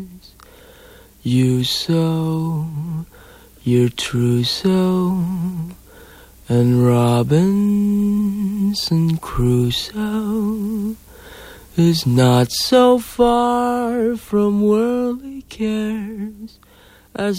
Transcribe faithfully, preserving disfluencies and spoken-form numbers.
You sow your trousseau, and Robinson Crusoe is not so far from worldly cares as